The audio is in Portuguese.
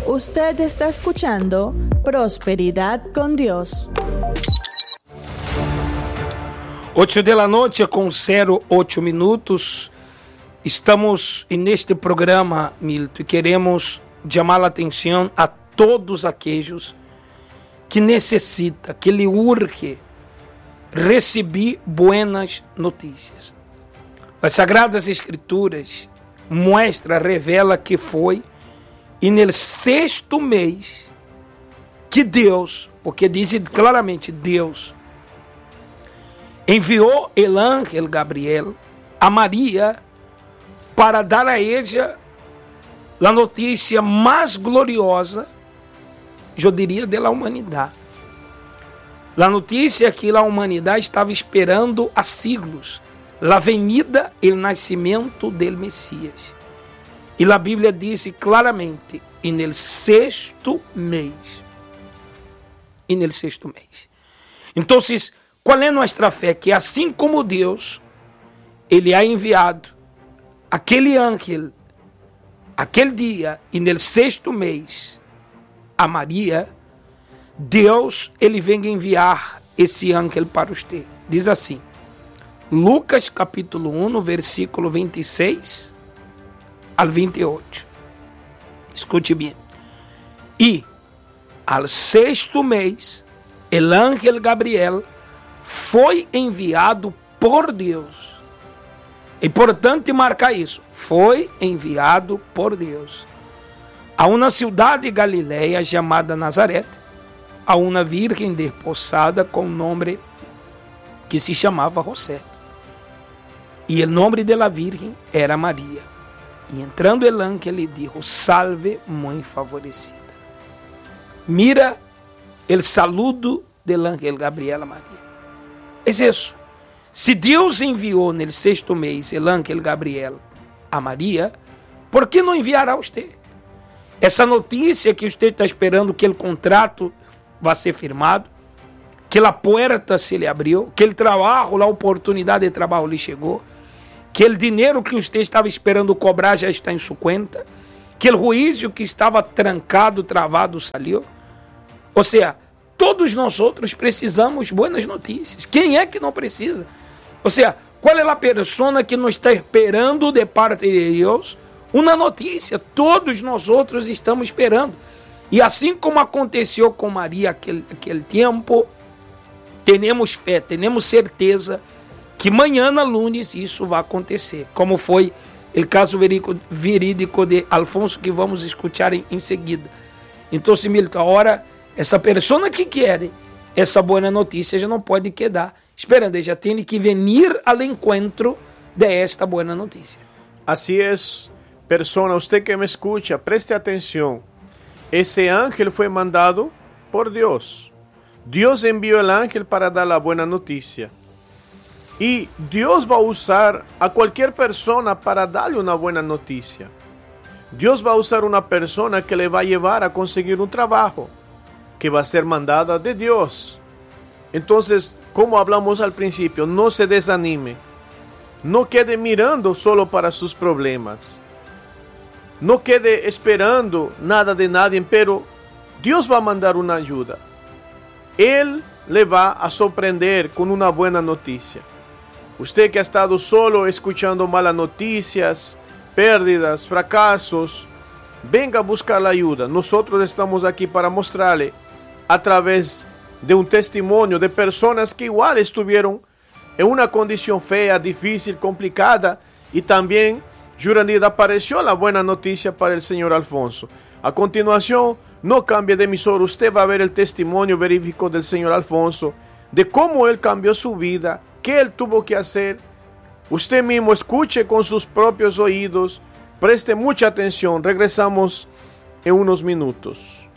Usted está escuchando Prosperidad con Dios. 8 da noite com 08 minutos. Estamos neste programa, Milton, e queremos chamar a atenção a todos aqueles que necessitam, que lhe urge receber buenas notícias. As Sagradas Escrituras revela que foi e no sexto mês que Deus, porque diz claramente Deus, enviou o ángel Gabriel a Maria para dar a ella a notícia mais gloriosa, eu diria, da humanidade. A notícia que a humanidade estava esperando há siglos, a venida e o nascimento do Messias. E a Bíblia diz claramente, e no sexto mês. E no sexto mês. Então, qual é nossa fé? Que assim como Deus, Ele ha enviado aquele ángel, aquele dia, e no sexto mês, a Maria, Deus, Ele vem enviar esse ángel para você. Diz assim, Lucas capítulo 1, versículo 26 ao 28. Escute bem. E, ao sexto mês, o ángel Gabriel foi enviado por Deus. É importante marcar isso. Foi enviado por Deus a uma cidade de Galileia chamada Nazaré, a uma virgem desposada com nome que se chamava José. E o nome da virgem era Maria. E entrando el ángel lhe dijo, salve, mãe favorecida. Mira o saludo del ángel Gabriel a Maria. É isso. Se Deus enviou no sexto mês o ángel Gabriel a Maria, por que não enviará a você? Essa notícia que você está esperando que o contrato vai ser firmado, que a porta se lhe abriu, que o trabalho, a oportunidade de trabalho lhe chegou, que o dinheiro que você estava esperando cobrar já está em sua conta, que o juízo que estava trancado, travado, saiu. Ou seja, todos nós outros precisamos de boas notícias. Quem é que não precisa? Ou seja, qual é a pessoa que não está esperando de parte de Deus uma notícia? Todos nós outros estamos esperando. E assim como aconteceu com Maria aquele tempo, temos fé, temos certeza que amanhã, lunes, isso vai acontecer. Como foi o caso verídico de Alfonso, que vamos escutar em seguida. Então, Milton, agora, essa pessoa que quer essa boa notícia já não pode quedar esperando, já tem que vir ao encontro de esta boa notícia. Así es, persona, usted que me escucha, preste atención. Ese ángel fue mandado por Dios. Dios envió el ángel para dar la buena noticia. Y Dios va a usar a cualquier persona para darle una buena noticia. Dios va a usar una persona que le va a llevar a conseguir un trabajo, que va a ser mandada de Dios. Entonces, como hablamos al principio, no se desanime. No quede mirando solo para sus problemas. No quede esperando nada de nadie, pero Dios va a mandar una ayuda. Él le va a sorprender con una buena noticia. Usted que ha estado solo escuchando malas noticias, pérdidas, fracasos, venga a buscar la ayuda. Nosotros estamos aquí para mostrarle a través de un testimonio de personas que igual estuvieron en una condición fea, difícil, complicada, y también Jurandir apareció la buena noticia para el señor Alfonso. A continuación, no cambie de emisor, usted va a ver el testimonio verídico del señor Alfonso, de cómo él cambió su vida, qué él tuvo que hacer. Usted mismo escuche con sus propios oídos, preste mucha atención, regresamos en unos minutos.